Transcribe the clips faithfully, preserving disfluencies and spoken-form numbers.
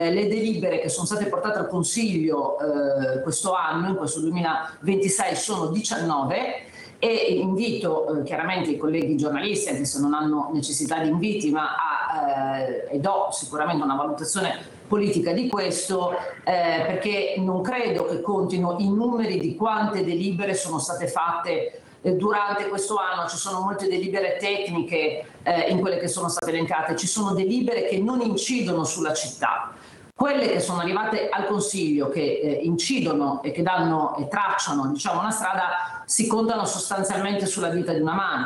le delibere che sono state portate al Consiglio eh, questo anno, in questo duemilaventisei, sono diciannove e invito eh, chiaramente i colleghi giornalisti, anche se non hanno necessità di inviti, ma a, eh, e do sicuramente una valutazione politica di questo, eh, perché non credo che contino i numeri di quante delibere sono state fatte eh, durante questo anno. Ci sono molte delibere tecniche eh, in quelle che sono state elencate, ci sono delibere che non incidono sulla città. Quelle che sono arrivate al Consiglio, che eh, incidono e che danno e tracciano, diciamo, una strada, si contano sostanzialmente sulla dita di una mano.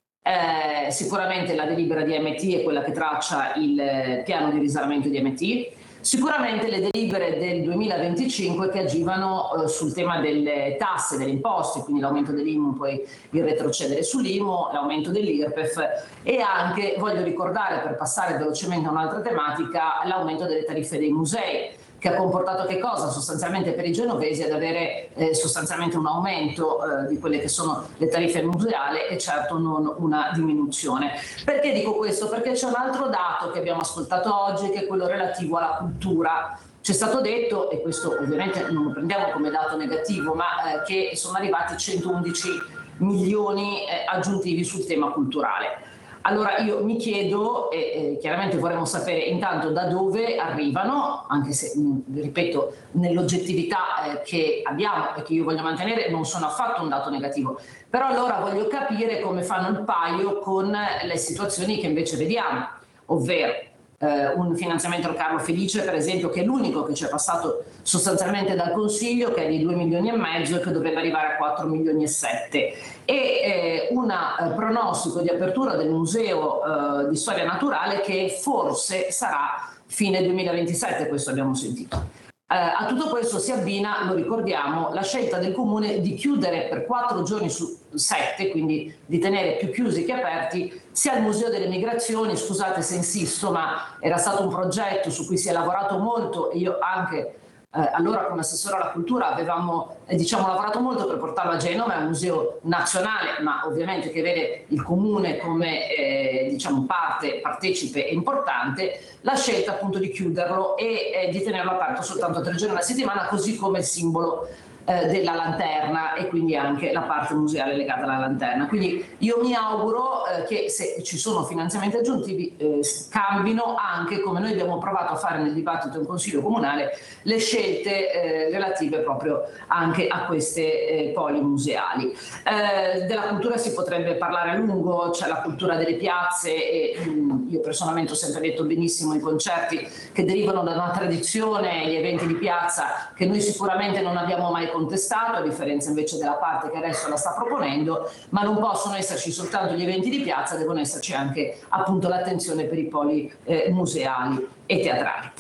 Eh, sicuramente la delibera di M T è quella che traccia il eh, piano di risanamento di M T, sicuramente le delibere del duemilaventicinque che agivano eh, sul tema delle tasse, delle imposte, quindi l'aumento dell'I M U, poi il retrocedere sull'I M U, l'aumento dell'I R P E F e anche, voglio ricordare per passare velocemente a un'altra tematica, l'aumento delle tariffe dei musei, che ha comportato che cosa? Sostanzialmente per i genovesi ad avere eh, sostanzialmente un aumento eh, di quelle che sono le tariffe museali e certo non una diminuzione. Perché dico questo? Perché c'è un altro dato che abbiamo ascoltato oggi, che è quello relativo alla cultura. C'è stato detto, e questo ovviamente non lo prendiamo come dato negativo, ma eh, che sono arrivati centoundici milioni eh, aggiuntivi sul tema culturale. Allora io mi chiedo, e eh, chiaramente vorremmo sapere intanto da dove arrivano, anche se, mh, ripeto, nell'oggettività eh, che abbiamo e che io voglio mantenere non sono affatto un dato negativo, però allora voglio capire come fanno il paio con le situazioni che invece vediamo, ovvero eh, un finanziamento al Carlo Felice, per esempio, che è l'unico che ci è passato sostanzialmente dal Consiglio, che è di due milioni e mezzo e che dovrebbe arrivare a quattro milioni e sette, e eh, un eh, pronostico di apertura del Museo eh, di Storia Naturale che forse sarà fine duemilaventisette, questo abbiamo sentito. Eh, a tutto questo si abbina, lo ricordiamo, la scelta del Comune di chiudere per quattro giorni su sette, quindi di tenere più chiusi che aperti, sia il Museo delle Migrazioni. Scusate se insisto, ma era stato un progetto su cui si è lavorato molto e io anche Eh, allora come assessore alla cultura avevamo eh, diciamo, lavorato molto per portarlo a Genova, è un museo nazionale ma ovviamente che vede il comune come eh, diciamo, parte partecipe e importante. La scelta appunto di chiuderlo e eh, di tenerlo aperto soltanto tre giorni alla settimana, così come il simbolo eh, della lanterna e quindi anche la parte museale legata alla lanterna. Quindi io mi auguro eh, che se ci sono finanziamenti aggiuntivi eh, cambino anche, come noi abbiamo provato a fare nel dibattito in Consiglio Comunale, le scelte eh, relative proprio anche a queste eh, poli museali. Eh, della cultura si potrebbe parlare a lungo, c'è la cultura delle piazze e mh, io personalmente ho sempre detto benissimo i concerti che derivano da una tradizione, gli eventi di piazza che noi sicuramente non abbiamo mai contestato, a differenza invece della parte che adesso la sta proponendo, ma non possono esserci soltanto gli eventi di piazza, devono esserci anche appunto l'attenzione per i poli eh, museali e teatrali.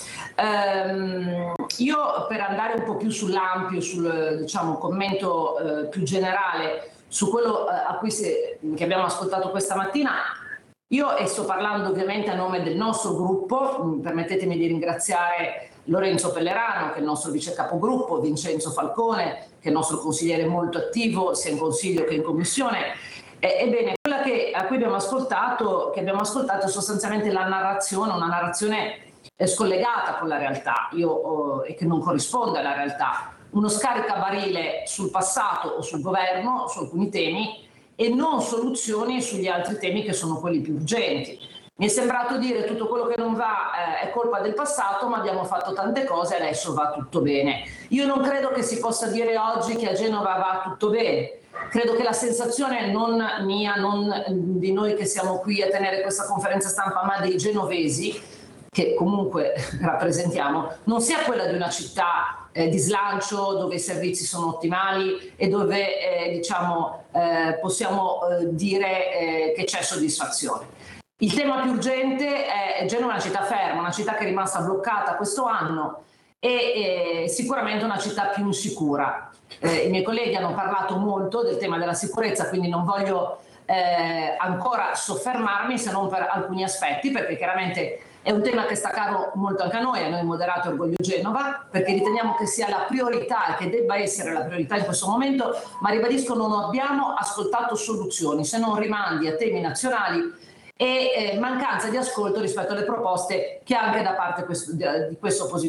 Ehm, io per andare un po' più sull'ampio, sul diciamo, commento eh, più generale su quello eh, a cui si, che abbiamo ascoltato questa mattina, io e sto parlando ovviamente a nome del nostro gruppo, permettetemi di ringraziare Lorenzo Pellerano, che è il nostro vice capogruppo, Vincenzo Falcone, che è il nostro consigliere molto attivo, sia in consiglio che in commissione. Ebbene, quella che, a cui abbiamo ascoltato, che abbiamo ascoltato è sostanzialmente la narrazione, una narrazione scollegata con la realtà io, oh, e che non corrisponde alla realtà. Uno scaricabarile sul passato o sul governo, su alcuni temi, e non soluzioni sugli altri temi che sono quelli più urgenti. Mi è sembrato dire tutto quello che non va eh, è colpa del passato, ma abbiamo fatto tante cose e adesso va tutto bene. Io non credo che si possa dire oggi che a Genova va tutto bene. Credo che la sensazione non mia, non di noi che siamo qui a tenere questa conferenza stampa, ma dei genovesi, che comunque rappresentiamo, non sia quella di una città eh, di slancio dove i servizi sono ottimali e dove eh, diciamo, eh, possiamo eh, dire eh, che c'è soddisfazione. Il tema più urgente è Genova, una città ferma, una città che è rimasta bloccata questo anno e, e sicuramente una città più insicura. Eh, I miei colleghi hanno parlato molto del tema della sicurezza, quindi non voglio eh, ancora soffermarmi se non per alcuni aspetti, perché chiaramente è un tema che sta caro molto anche a noi, a noi Moderato Orgoglio Genova, perché riteniamo che sia la priorità e che debba essere la priorità in questo momento, ma ribadisco non abbiamo ascoltato soluzioni, se non rimandi a temi nazionali e eh, mancanza di ascolto rispetto alle proposte che anche da parte questo, di, di questo oppositore